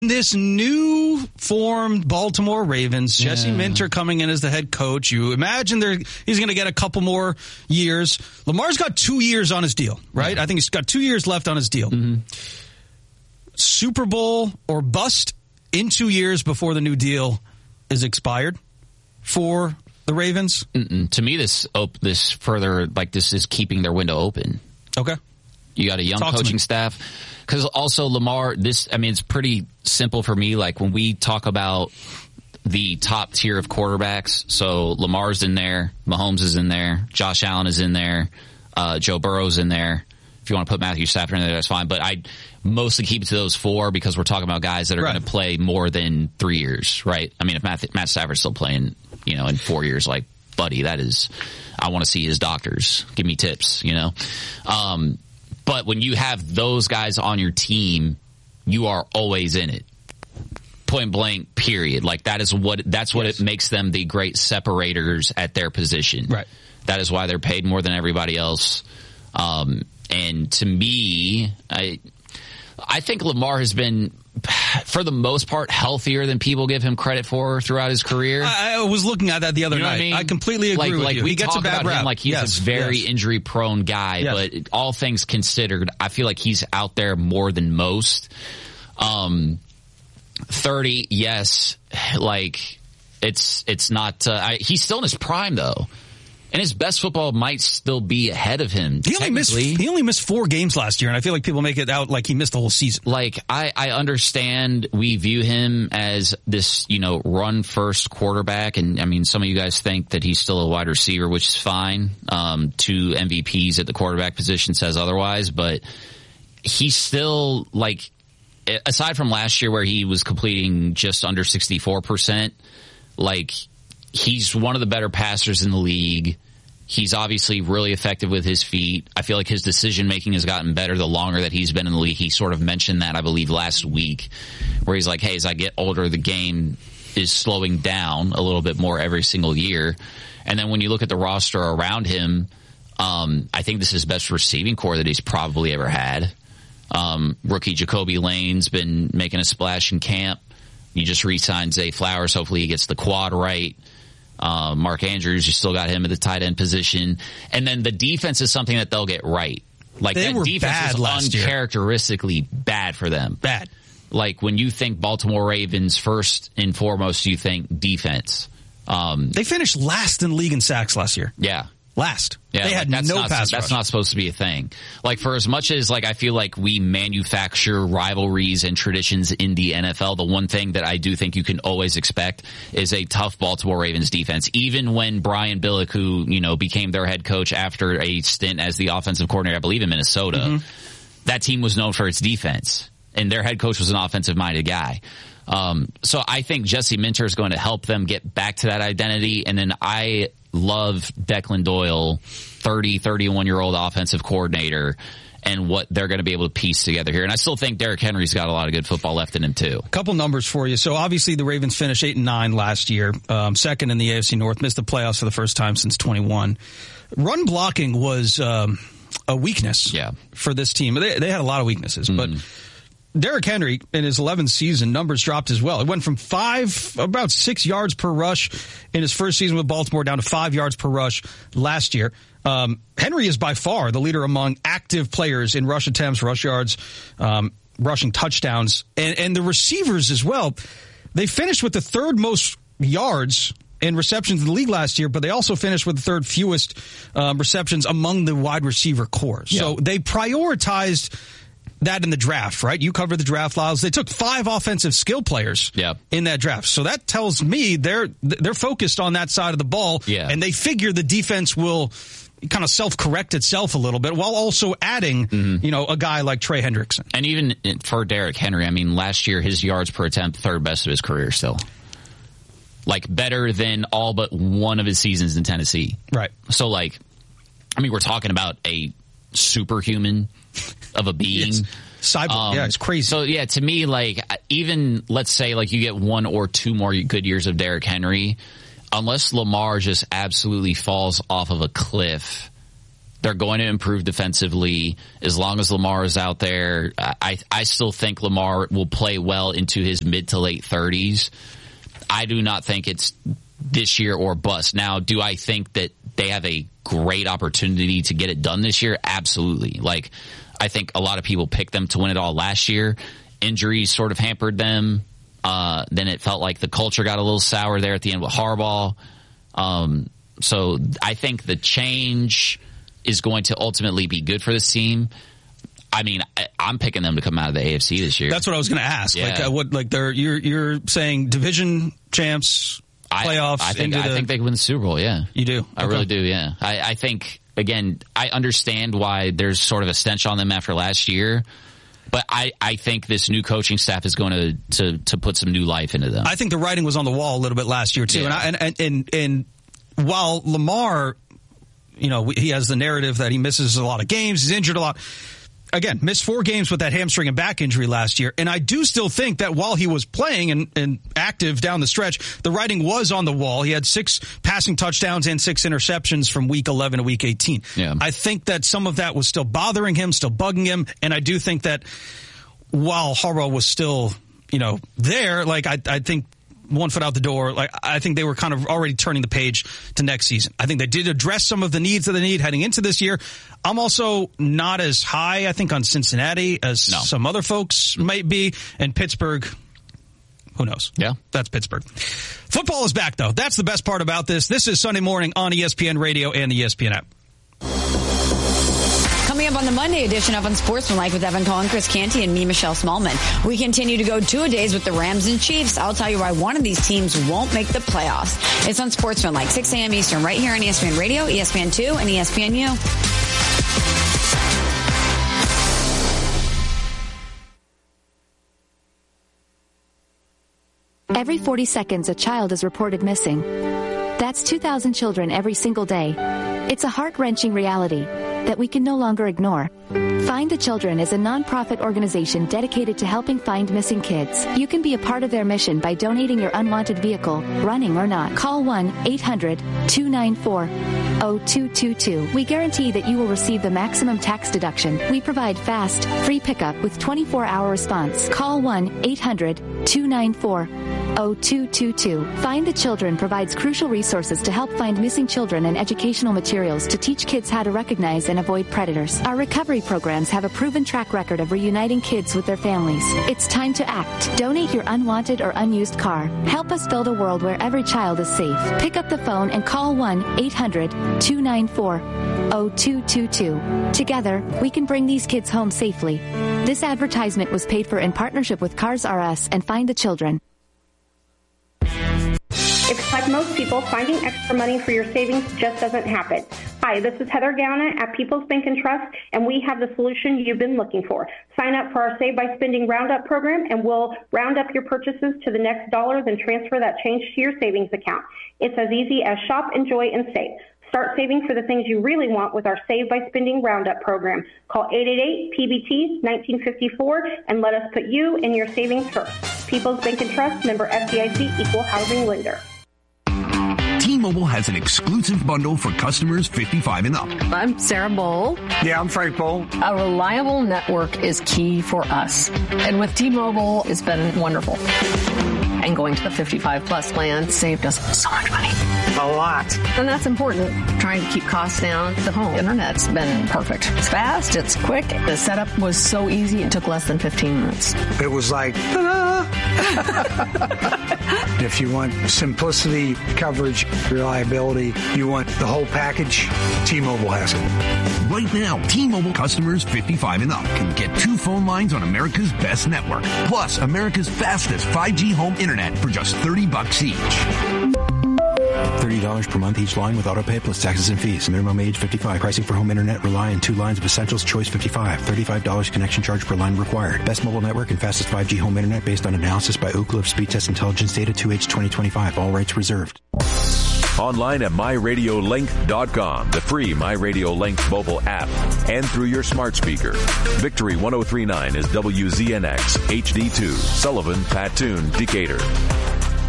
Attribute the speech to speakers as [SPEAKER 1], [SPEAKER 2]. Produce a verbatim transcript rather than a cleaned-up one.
[SPEAKER 1] This new formed Baltimore Ravens, Jesse
[SPEAKER 2] Yeah.
[SPEAKER 1] Minter coming in as the head coach. You imagine there he's going to get a couple more years. Lamar's got two years on his deal, right?
[SPEAKER 2] Yeah.
[SPEAKER 1] I think he's got two years left on his deal.
[SPEAKER 2] Mm-hmm.
[SPEAKER 1] Super Bowl or bust in two years before the new deal is expired for the Ravens.
[SPEAKER 2] Mm-mm. To me, this op- this further like this is keeping their window open.
[SPEAKER 1] Okay.
[SPEAKER 2] You got a young
[SPEAKER 1] Talk to
[SPEAKER 2] coaching
[SPEAKER 1] me.
[SPEAKER 2] staff. Because also Lamar, this, I mean, it's pretty simple for me. Like when we talk about the top tier of quarterbacks, so Lamar's in there, Mahomes is in there, Josh Allen is in there, uh, Joe Burrow's in there. If you want to put Matthew Stafford in there, that's fine. But I mostly keep it to those four because we're talking about guys that are
[SPEAKER 1] Right.
[SPEAKER 2] going to play more than three years, right? I mean, if Matt, Matt Stafford's still playing, you know, in four years, like, buddy, that is, I want to see his doctors. Give me tips, you know? Um, But when you have those guys on your team, you are always in it. Point blank, period. Like that is what that's what
[SPEAKER 1] Yes.
[SPEAKER 2] it makes them the great separators at their position.
[SPEAKER 1] Right.
[SPEAKER 2] That is why they're paid more than everybody else. Um, and to me, I I think Lamar has been, for the most part, healthier than people give him credit for throughout his career.
[SPEAKER 1] I, I was looking at that the other
[SPEAKER 2] You know
[SPEAKER 1] night.
[SPEAKER 2] what I mean?
[SPEAKER 1] I completely agree
[SPEAKER 2] like,
[SPEAKER 1] with
[SPEAKER 2] like
[SPEAKER 1] you.
[SPEAKER 2] We
[SPEAKER 1] He gets
[SPEAKER 2] talk
[SPEAKER 1] a bad
[SPEAKER 2] about
[SPEAKER 1] rap.
[SPEAKER 2] him like he's
[SPEAKER 1] Yes,
[SPEAKER 2] a very
[SPEAKER 1] yes.
[SPEAKER 2] injury-prone guy,
[SPEAKER 1] Yes.
[SPEAKER 2] but all things considered, I feel like he's out there more than most. Um, thirty, yes, like it's it's not. Uh, I, he's still in his prime though, and his best football might still be ahead of him.
[SPEAKER 1] He only missed
[SPEAKER 2] technically.
[SPEAKER 1] he only missed four games last year, and I feel like people make it out like he missed the whole season.
[SPEAKER 2] Like, I, I understand we view him as this, you know, run-first quarterback, and, I mean, some of you guys think that he's still a wide receiver, which is fine. Um, two M V Ps at the quarterback position says otherwise, but he's still, like, aside from last year where he was completing just under sixty-four percent, like, he's one of the better passers in the league. He's obviously really effective with his feet. I feel like his decision-making has gotten better the longer that he's been in the league. He sort of mentioned that, I believe, last week, where he's like, hey, as I get older, the game is slowing down a little bit more every single year. And then when you look at the roster around him, um, I think this is his best receiving core that he's probably ever had. Um, rookie Jacoby Lane's been making a splash in camp. You just re-signed Zay Flowers. Hopefully he gets the quad right. Uh, Mark Andrews, you still got him at the tight end position. And then the defense is something that they'll get right. Like,
[SPEAKER 1] They
[SPEAKER 2] that
[SPEAKER 1] were
[SPEAKER 2] defense
[SPEAKER 1] bad
[SPEAKER 2] was
[SPEAKER 1] last year.
[SPEAKER 2] uncharacteristically bad for them.
[SPEAKER 1] Bad.
[SPEAKER 2] Like, when you think Baltimore Ravens, first and foremost, you think defense. Um,
[SPEAKER 1] They finished last in the league in sacks last year.
[SPEAKER 2] yeah.
[SPEAKER 1] Last.
[SPEAKER 2] Yeah,
[SPEAKER 1] they
[SPEAKER 2] like,
[SPEAKER 1] had
[SPEAKER 2] that's
[SPEAKER 1] no
[SPEAKER 2] not,
[SPEAKER 1] pass
[SPEAKER 2] That's
[SPEAKER 1] rush.
[SPEAKER 2] not supposed to be a thing. Like, for as much as, like, I feel like we manufacture rivalries and traditions in the N F L, the one thing that I do think you can always expect is a tough Baltimore Ravens defense. Even when Brian Billick, who, you know, became their head coach after a stint as the offensive coordinator, I believe, in Minnesota,
[SPEAKER 1] Mm-hmm.
[SPEAKER 2] that team was known for its defense. And their head coach was an offensive-minded guy. Um, so I think Jesse Minter is going to help them get back to that identity. And then I love Declan Doyle, thirty, thirty-one-year-old offensive coordinator, and what they're going to be able to piece together here. And I still think Derrick Henry's got a lot of good football left in him, too.
[SPEAKER 1] A couple numbers for you. So obviously the Ravens finished eight and nine last year, um, second in the A F C North, missed the playoffs for the first time since twenty-one. Run blocking was um, a weakness
[SPEAKER 2] Yeah.
[SPEAKER 1] for this team. They, they had a lot of weaknesses, mm. but Derrick Henry in his eleventh season, numbers dropped as well. It went from five, about six yards per rush in his first season with Baltimore down to five yards per rush last year. Um, Henry is by far the leader among active players in rush attempts, rush yards, um, rushing touchdowns, and, and the receivers as well. They finished with the third most yards in receptions in the league last year, but they also finished with the third fewest um, receptions among the wide receiver corps. Yeah. So they prioritized that in the draft, right? You covered the draft, Lyles. They took five offensive skill players
[SPEAKER 2] yeah.
[SPEAKER 1] in that draft. So that tells me they're they're focused on that side of the ball,
[SPEAKER 2] yeah.
[SPEAKER 1] and they figure the defense will kind of self-correct itself a little bit while also adding, mm-hmm. you know, a guy like Trey Hendrickson.
[SPEAKER 2] And even for Derrick Henry, I mean, last year his yards per attempt, third best of his career still. Like, better than all but one of his seasons in Tennessee.
[SPEAKER 1] Right.
[SPEAKER 2] So, like, I mean, we're talking about a superhuman of a being.
[SPEAKER 1] Yes. Cyborg. Um, yeah, it's crazy.
[SPEAKER 2] So, yeah, to me, like, even, let's say, like, you get one or two more good years of Derrick Henry, unless Lamar just absolutely falls off of a cliff, They're going to improve defensively as long as Lamar is out there. I I still think Lamar will play well into his mid to late thirties. I do not think it's this year or bust. Now, do I think that they have a great opportunity to get it done this year? Absolutely. Like, I think a lot of people picked them to win it all last year. Injuries sort of hampered them. Uh, then it felt like the culture got a little sour there at the end with Harbaugh. Um, so I think the change is going to ultimately be good for this team. I mean, I, I'm picking them to come out of the A F C this year.
[SPEAKER 1] That's what I was going to ask.
[SPEAKER 2] Yeah.
[SPEAKER 1] Like, uh, what? Like, they're you're you're saying division champs, playoffs.
[SPEAKER 2] I, I think
[SPEAKER 1] into
[SPEAKER 2] I
[SPEAKER 1] the,
[SPEAKER 2] think they can win the Super Bowl. Yeah,
[SPEAKER 1] you do.
[SPEAKER 2] I
[SPEAKER 1] okay.
[SPEAKER 2] really do. Yeah, I, I think again, I understand why there's sort of a stench on them after last year. But I, I think this new coaching staff is going to, to, to put some new life into them.
[SPEAKER 1] I think the writing was on the wall a little bit last year, too. Yeah. And, I, and, and, and while Lamar, you know, he has the narrative that he misses a lot of games, he's injured a lot. Again, missed four games with that hamstring and back injury last year. And I do still think that while he was playing and, and active down the stretch, the writing was on the wall. He had six passing touchdowns and six interceptions from week eleven to week eighteen.
[SPEAKER 2] Yeah.
[SPEAKER 1] I think that some of that was still bothering him, still bugging him. And I do think that while Harbaugh was still, you know, there, like I, I think one foot out the door, like I think they were kind of already turning the page to next season. I think they did address some of the needs that they need heading into this year. I'm also not as high, I think, on Cincinnati as no. some other folks might be. And Pittsburgh, who knows?
[SPEAKER 2] Yeah.
[SPEAKER 1] That's Pittsburgh. Football is back, though. That's the best part about this. This is Sunday Morning on E S P N Radio and the E S P N app.
[SPEAKER 3] Coming up on the Monday edition of Unsportsmanlike with Evan Cohen, Chris Canty, and me, Michelle Smallman. We continue to go two-a-days with the Rams and Chiefs. I'll tell you why one of these teams won't make the playoffs. It's Unsportsmanlike, six a.m. Eastern, right here on E S P N Radio, E S P N two, and E S P N U.
[SPEAKER 4] Every forty seconds, a child is reported missing. That's two thousand children every single day. It's a heart-wrenching reality that we can no longer ignore. Find the Children is a non-profit organization dedicated to helping find missing kids. You can be a part of their mission by donating your unwanted vehicle, running or not. Call one eight hundred two nine four zero two two two. We guarantee that you will receive the maximum tax deduction. We provide fast, free pickup with twenty-four hour response. Call one eight hundred two nine four zero two two two. Find the Children provides crucial resources to help find missing children and educational materials to teach kids how to recognize and avoid predators. Our recovery programs have a proven track record of reuniting kids with their families. It's time to act. Donate your unwanted or unused car. Help us build a world where every child is safe. Pick up the phone and call one eight hundred two nine four zero two two two. Together, we can bring these kids home safely. This advertisement was paid for in partnership with Cars R Us and Find the Children.
[SPEAKER 5] It's like most people, finding extra money for your savings just doesn't happen. Hi, this is Heather Gauna at People's Bank and Trust, and we have the solution you've been looking for. Sign up for our Save by Spending Roundup program, and we'll round up your purchases to the next dollar, then transfer that change to your savings account. It's as easy as shop, enjoy, and save. Start saving for the things you really want with our Save by Spending Roundup program. Call eight eight eight P B T nineteen fifty-four and let us put you and your savings first. People's Bank and Trust, member F D I C, equal housing lender.
[SPEAKER 6] T-Mobile has an exclusive bundle for customers fifty-five and up.
[SPEAKER 7] I'm Sarah Bowl.
[SPEAKER 8] Yeah, I'm Frank Bowl.
[SPEAKER 7] A reliable network is key for us. And with T-Mobile, it's been wonderful. And going to the fifty-five plus plan saved us so much money.
[SPEAKER 8] A lot.
[SPEAKER 7] And that's important. Trying to keep costs down. The home internet's been perfect. It's fast. It's quick. The setup was so easy. It took less than fifteen minutes.
[SPEAKER 8] It was like, ta-da! If you want simplicity, coverage, reliability, you want the whole package, T-Mobile has it.
[SPEAKER 6] Right now, T-Mobile customers fifty-five and up can get two phone lines on America's best network, plus America's fastest five G home internet for just thirty bucks each.
[SPEAKER 9] thirty dollars per month each line with autopay plus taxes and fees. Minimum age fifty-five. Pricing for home internet rely on two lines of Essentials Choice fifty-five. thirty-five dollars connection charge per line required. Best mobile network and fastest five G home internet based on analysis by Ookla of Speed Test Intelligence Data two H twenty twenty-five. All rights reserved.
[SPEAKER 10] Online at my radio link dot com, the free MyRadioLink mobile app, and through your smart speaker. Victory one oh three point nine is W Z N X H D two, Sullivan, Patoon, Decatur.